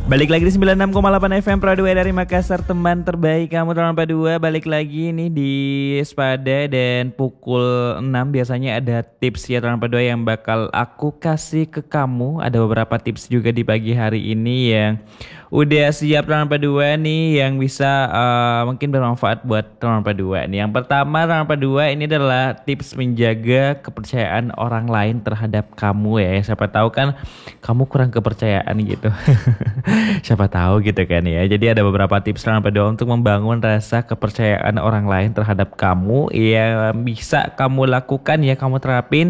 Balik lagi di 96,8 FM Pro 2 dari Makassar, teman terbaik kamu teman dua. Balik lagi nih di Spada dan pukul 6 biasanya ada tips ya teman dua yang bakal aku kasih ke kamu. Ada beberapa tips juga di pagi hari ini yang udah siap teman dua nih yang bisa mungkin bermanfaat buat teman dua nih. Yang pertama teman dua ini adalah tips menjaga kepercayaan orang lain terhadap kamu ya. Siapa tahu kan kamu kurang kepercayaan gitu. Siapa tahu gitu kan ya. Jadi ada beberapa tips untuk membangun rasa kepercayaan orang lain terhadap kamu yang bisa kamu lakukan ya, kamu terapin,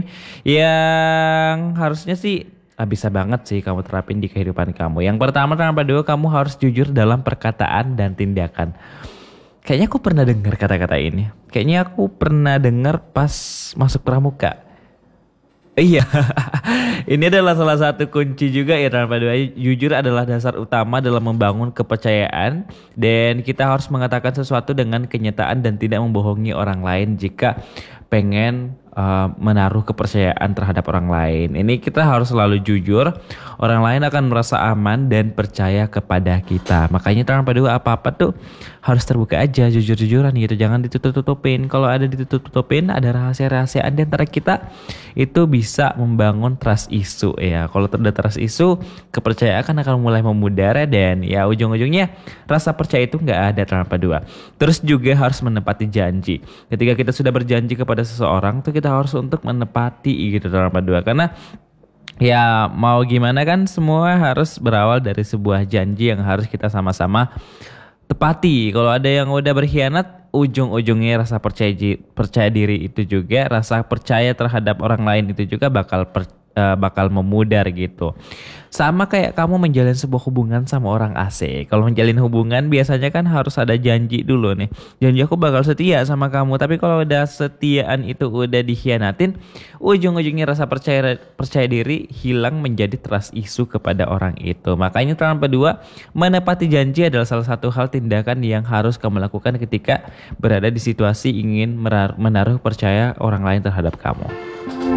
yang harusnya sih bisa banget sih kamu terapin di kehidupan kamu. Yang pertama kamu harus jujur dalam perkataan dan tindakan. Kayaknya aku pernah dengar kata-kata ini. Kayaknya aku pernah dengar pas masuk pramuka. Iya, ini adalah salah satu kunci juga ya teman dua. Jujur adalah dasar utama dalam membangun kepercayaan, dan kita harus mengatakan sesuatu dengan kenyataan dan tidak membohongi orang lain jika pengen menaruh kepercayaan terhadap orang lain. Ini kita harus selalu jujur. Orang lain akan merasa aman dan percaya kepada kita. Makanya teman dua apa-apa tuh harus terbuka aja, jujur-jujuran gitu. Jangan ditutup-tutupin. Kalau ada ditutup-tutupin, ada rahasia-rahasiaan di antara kita, itu bisa membangun trust issue ya. Kalau terdapat trust issue, kepercayaan akan mulai memudar, dan ya ujung-ujungnya rasa percaya itu nggak ada teman dua. Terus juga harus menepati janji. Ketika kita sudah berjanji kepada seseorang tuh kita harus untuk menepati gitu teman dua. Karena ya mau gimana kan semua harus berawal dari sebuah janji yang harus kita sama-sama tepati. Kalau ada yang udah berkhianat, ujung-ujungnya rasa percaya diri itu juga, rasa percaya terhadap orang lain itu juga bakal memudar gitu. Sama kayak kamu menjalin sebuah hubungan sama orang asing. Kalau menjalin hubungan biasanya kan harus ada janji dulu nih. Janji aku bakal setia sama kamu. Tapi kalau udah setiaan itu udah dikhianatin, ujung-ujungnya rasa percaya diri hilang menjadi trust issue kepada orang itu. Makanya teman kedua, menepati janji adalah salah satu hal tindakan yang harus kamu lakukan ketika berada di situasi ingin menaruh percaya orang lain terhadap kamu.